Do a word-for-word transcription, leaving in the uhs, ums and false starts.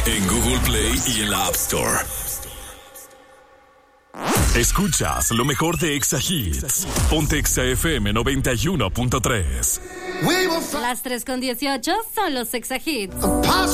en Google Play y en la App Store. Escuchas lo mejor de Exa Hits. Ponte Exa F M noventa y uno punto tres. Las tres con dieciocho son los Exa Hits.